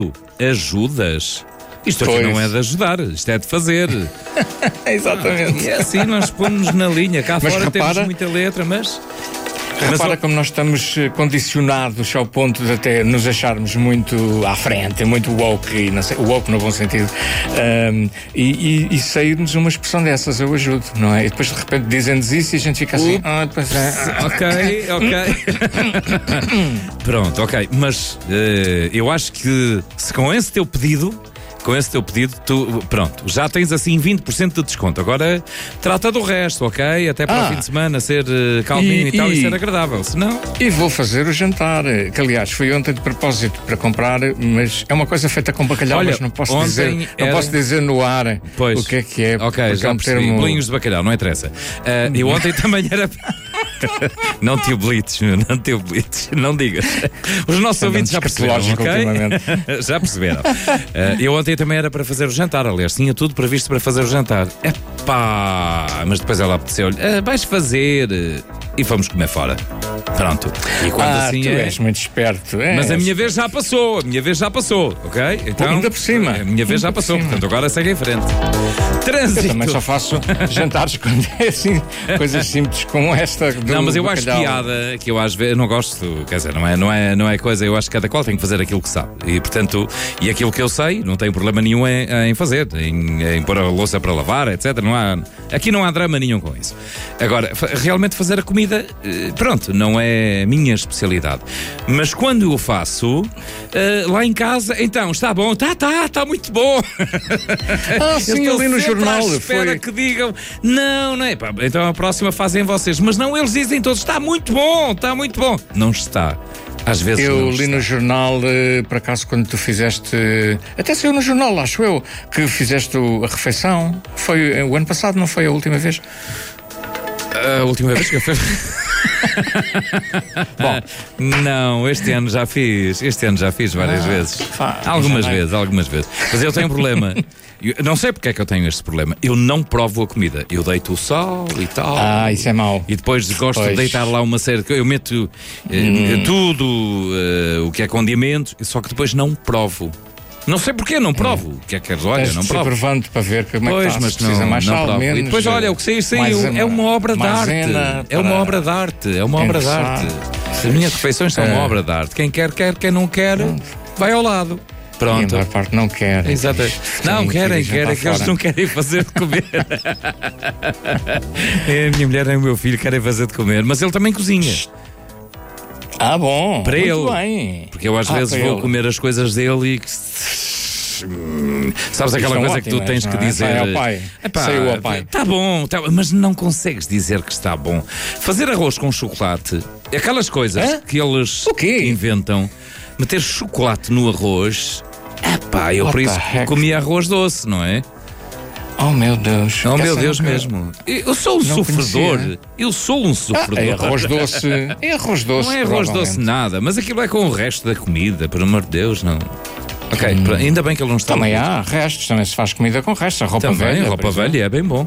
Ajudas? Isto aqui não é de ajudar, isto é de fazer. Exatamente. E é assim, nós pomos na linha. Cá Mas fora repara, temos muita letra, mas repara como nós estamos condicionados ao ponto de até nos acharmos muito à frente, muito woke, e não sei, woke no bom sentido, e sair-nos uma expressão dessas, eu ajudo, não é? E depois de repente dizem-nos isso e a gente fica assim, depois Ok. Pronto, ok. Mas eu acho que se com esse teu pedido, tu, pronto, já tens assim 20% de desconto. Agora trata do resto, ok? Até para o fim de semana ser calminho e tal, e ser agradável. Senão... E vou fazer o jantar, que aliás fui ontem de propósito para comprar, mas é uma coisa feita com bacalhau. Olha, mas não posso dizer no ar o que é. Ok, já percebi. Bolinhos de bacalhau, não interessa. E ontem também era... Não te oblites, não digas. Os nossos ouvintes já perceberam, ok? Já perceberam. Eu ontem também era para fazer o jantar, aliás, tinha tudo previsto para fazer o jantar. Epá! Mas depois ela apeteceu-lhe, vais fazer. E fomos comer fora. Pronto. E quando assim tu és muito esperto. Mas a minha vez já passou, ok? Então, ainda por cima. A minha vez já passou, portanto agora segue em frente. Trânsito. Eu também só faço jantares quando é assim, coisas simples como esta. Não, mas eu acho piada, que eu às vezes não gosto, quer dizer, não é coisa, eu acho que cada qual tem que fazer aquilo que sabe. E portanto, e aquilo que eu sei, não tenho problema nenhum em fazer, em pôr a louça para lavar, etc. Aqui não há drama nenhum com isso. Agora, realmente fazer a comida, pronto, não é a minha especialidade. Mas quando eu faço, lá em casa, então, está bom, está muito bom. Sim, ali no jornal. Espera que digam, não é, pá, então a próxima fazem vocês. Mas não, eles dizem todos, está muito bom. Não está. Às vezes eu li no jornal, por acaso, quando tu fizeste, até saiu no jornal, acho eu, que fizeste a refeição. Foi o ano passado, não foi a última vez? A última vez que eu fiz. Bom, não, este ano já fiz várias vezes. Algumas vezes. Mas eu tenho um problema. Eu não sei porque é que eu tenho este problema. Eu não provo a comida. Eu deito o sal e tal. Isso é mau. E depois gosto de deitar lá uma série de... Eu meto tudo o que é condimentos, só que depois não provo. Não sei porquê, não provo. O que é que queres? Olha, não provo. Provando para ver como é que está. Mas precisa mais sal, provo. menos. E depois, olha, o que saiu é uma obra de arte. É uma obra de arte. As minhas refeições são uma obra de arte. Quem quer, quem não quer, vai ao lado. Pronto. E a maior parte não quer. Exato. Não, querem, é que eles não querem fazer de comer. A minha mulher e o meu filho querem fazer de comer, mas ele também cozinha. Bom. Para muito ele. Bem. Porque eu às vezes vou comer as coisas dele e... Sabes aquela coisa ótimas, que tu tens que dizer? Saiu ao pai. Está bom, mas não consegues dizer que está bom. Fazer arroz com chocolate, aquelas coisas que eles inventam, meter chocolate no arroz... eu por isso comia arroz doce, não é? Oh meu Deus. Oh meu Deus mesmo. Eu sou um sofredor. Eu sou um sofredor. É arroz doce. Não é arroz doce nada, mas aquilo é com o resto da comida, por amor de Deus, não. Ok, ainda bem que ele não está. Também há restos, também se faz comida com restos. A roupa velha. A roupa velha é bem bom.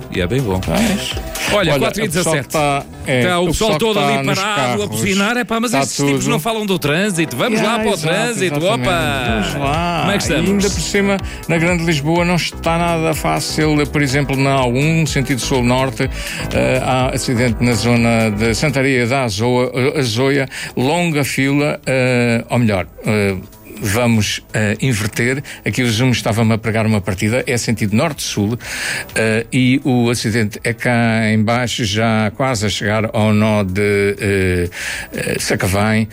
Olha, 4h17. Está o pessoal todo ali parado a buzinar. Mas estes tipos não falam do trânsito. Vamos lá para o trânsito. Opa! Vamos lá. Como é que estamos? E ainda por cima, na Grande Lisboa, não está nada fácil. Por exemplo, na A1, sentido sul-norte, há acidente na zona de Santaria da Azóia, longa fila, ou melhor. Vamos inverter. Aqui o Zoom estava-me a pregar uma partida, é sentido norte-sul, e o acidente é cá em baixo, já quase a chegar ao nó de Sacavém,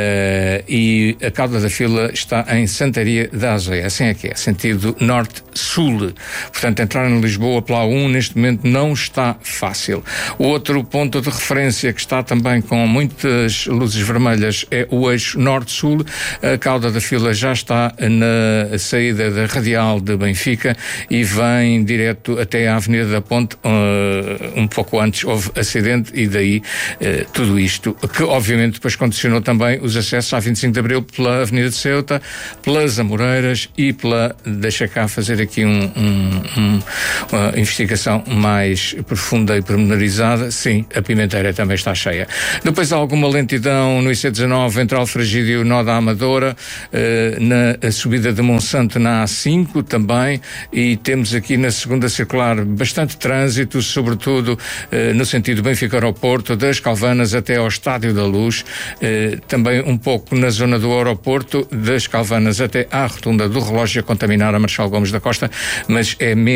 e a cauda da fila está em Santaria da Azóia. Assim é que é, sentido norte-sul. Portanto, entrar em Lisboa pela A1 neste momento não está fácil. O outro ponto de referência que está também com muitas luzes vermelhas é o eixo norte-sul. A cauda da fila já está na saída da Radial de Benfica e vem direto até à Avenida da Ponte. Um pouco antes houve acidente e daí tudo isto, que obviamente depois condicionou também os acessos à 25 de Abril pela Avenida de Ceuta, pelas Amoreiras e deixa cá fazer aqui uma investigação mais profunda e pormenorizada. Sim, a Pimenteira também está cheia. Depois há alguma lentidão no IC19 entre Alfragide e o nó da Amadora, na subida de Monsanto na A5 também, e temos aqui na segunda circular bastante trânsito, sobretudo no sentido Benfica-Aeroporto, das Calvanas até ao Estádio da Luz, também um pouco na zona do aeroporto, das Calvanas até à rotunda do relógio a contaminar a Marechal Gomes da Costa, mas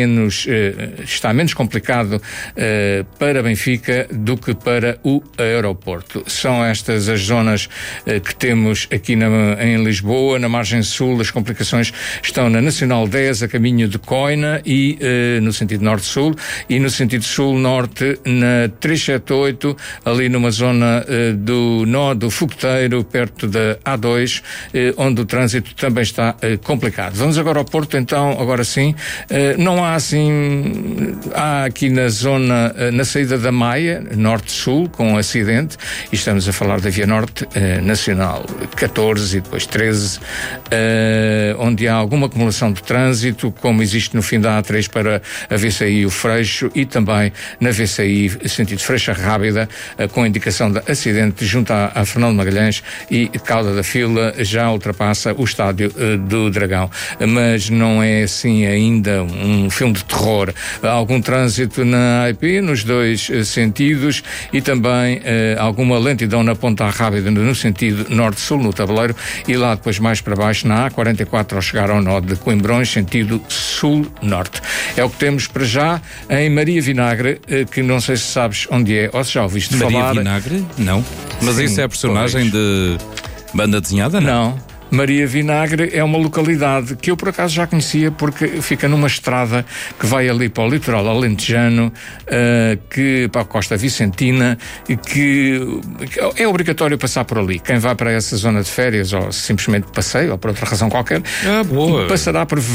está menos complicado para Benfica do que para o aeroporto. São estas as zonas que temos aqui em Lisboa. Na margem sul, as complicações estão na Nacional 10, a caminho de Coina, e no sentido norte-sul, e no sentido sul-norte, na 378, ali numa zona do nó do Fogoteiro, perto da A2, onde o trânsito também está complicado. Vamos agora ao Porto, então, agora sim. Não há assim, há aqui na zona, na saída da Maia, norte-sul, com um acidente, e estamos a falar da Via Norte, Nacional 14 e depois 13, onde há alguma acumulação de trânsito, como existe no fim da A3 para a VCI o Freixo, e também na VCI sentido Freixa-Rábida, com indicação de acidente junto a Fernando Magalhães, e cauda da fila já ultrapassa o Estádio do Dragão. Mas não é assim ainda um filme de terror. Há algum trânsito na AP nos dois sentidos, e também alguma lentidão na Ponta Rábida no sentido norte-sul, no tabuleiro, e lá depois mais para baixo na A44 ao chegar ao nó de Coimbrões, sentido sul-norte. É o que temos para já em Maria Vinagre, que não sei se sabes onde é, ou se já ouviste Maria falar. Maria Vinagre? Não. Mas Sim, isso é a personagem de banda desenhada, não? Não. Maria Vinagre é uma localidade que eu por acaso já conhecia, porque fica numa estrada que vai ali para o litoral alentejano, para a Costa Vicentina, e que é obrigatório passar por ali. Quem vai para essa zona de férias, ou simplesmente passeio, ou por outra razão qualquer, passará por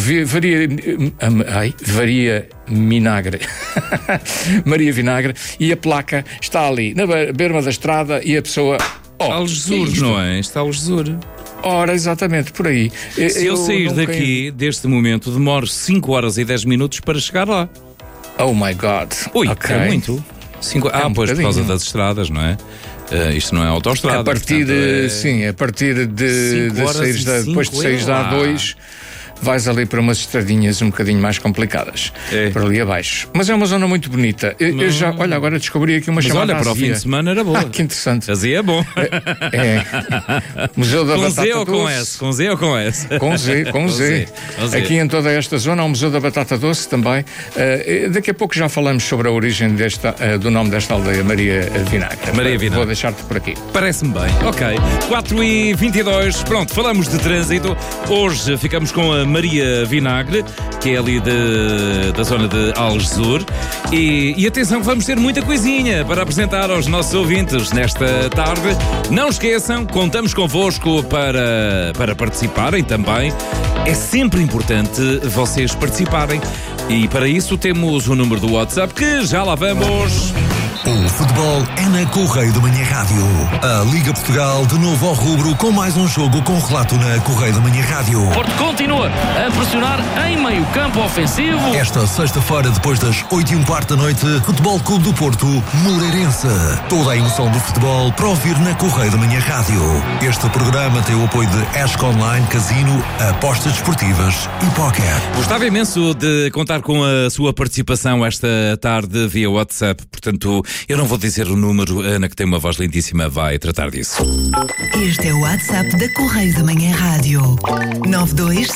Varia Vinagre. Maria Vinagre, e a placa está ali, na berma da estrada, e a pessoa... Algesur, não é? Está Algesur. Ora, exatamente, por aí. Se eu sair daqui, deste momento, demoro 5 horas e 10 minutos para chegar lá. Oh my God. Ui, okay. É muito. Pois, por causa das estradas, não é? Isto não é autoestrada. A partir a partir de saíres depois de saíres da A2, vais ali para umas estradinhas um bocadinho mais complicadas, por ali abaixo. Mas é uma zona muito bonita. Eu já, olha, agora descobri aqui uma chamada. Mas olha, para o fim de semana era boa. Que interessante. Azia é bom. Museu da Batata Doce. Com Z ou com S? Com Z. Aqui em toda esta zona há o Museu da Batata Doce também. Daqui a pouco já falamos sobre a origem do nome desta aldeia, Maria Vinagre. Maria Vinagre. Vou deixar-te por aqui. Parece-me bem. Ok. 4h22. Pronto, falamos de trânsito. Hoje ficamos com a Maria Vinagre, que é ali da zona de Algesur. E atenção que vamos ter muita coisinha para apresentar aos nossos ouvintes nesta tarde. Não esqueçam, contamos convosco para participarem também. É sempre importante vocês participarem. E para isso temos o número do WhatsApp, que já lá vamos. O futebol é na Correio da Manhã Rádio. A Liga Portugal de novo ao rubro, com mais um jogo com relato na Correio da Manhã Rádio. Porto continua a pressionar em meio campo ofensivo. Esta sexta-feira, depois das 8h15 da noite, Futebol Clube do Porto, Moreirense. Toda a emoção do futebol para ouvir na Correio da Manhã Rádio. Este programa tem o apoio de Ask Online, Casino, apostas desportivas e póquer. Gostava imenso de contar com a sua participação esta tarde via WhatsApp, portanto, eu não vou dizer o número, a Ana, que tem uma voz lindíssima, vai tratar disso. Este é o WhatsApp da Correio da Manhã Rádio. 92